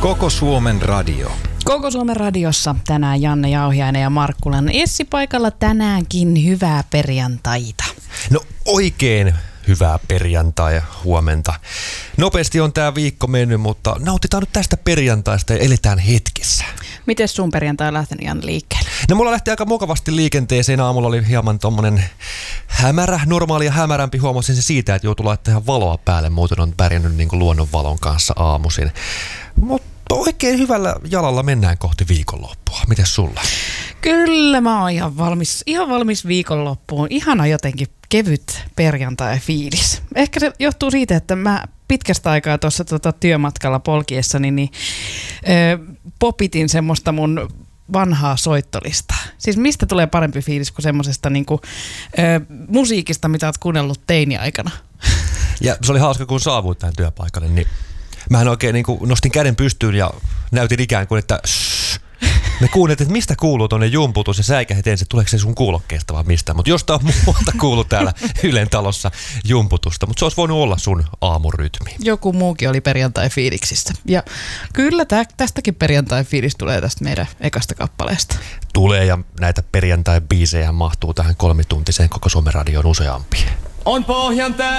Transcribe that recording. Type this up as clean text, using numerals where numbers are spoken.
Koko Suomen radio. Koko Suomen radiossa tänään Janne Jauhiainen ja Markkulan Essi paikalla tänäänkin. Hyvää perjantaita. No oikein hyvää perjantai huomenta. Nopeasti on tää viikko mennyt, mutta nautitaan nyt tästä perjantaista ja eletään hetkessä. Miten sun perjantai on lähtenyt, Janne, liikkeelle? No mulla lähti aika mukavasti liikenteeseen. Aamulla oli hieman tommonen hämärä, normaalia hämärämpi. Huomasin se siitä, että joutuu laittamaan ihan valoa päälle. Muuten on pärjännyt niin kuin luonnonvalon kanssa aamuisin. Mutta oikein hyvällä jalalla mennään kohti viikonloppua. Mites sulla? Kyllä mä oon ihan valmis viikonloppuun. Ihana jotenkin kevyt perjantai-fiilis. Ehkä se johtuu siitä, että mä pitkästä aikaa tuossa työmatkalla polkiessani popitin semmoista mun vanhaa soittolistaa. Siis mistä tulee parempi fiilis kuin semmosesta niinku, musiikista, mitä oot kuunnellut teini-aikana? Ja se oli hauska, kun saavuit tähän työpaikalle, niin mähän oikein niin kuin nostin käden pystyyn ja näytin ikään kuin, että me kuunneltiin, että mistä kuuluu tuonne jumputus ja säikähdit ensin, tuleeko se sun kuulokkeesta vai mistä. Mutta jostain muualta kuuluu täällä Ylen talossa jumputusta, mutta se olisi voinut olla sun aamurytmi. Joku muukin oli perjantai-fiiliksissä. Ja kyllä tästäkin perjantai-fiilis tulee tästä meidän ekasta kappaleesta. Tulee, ja näitä perjantai-biisejä mahtuu tähän 3-tuntiseen Koko Suomen radioon useampia. On pohjan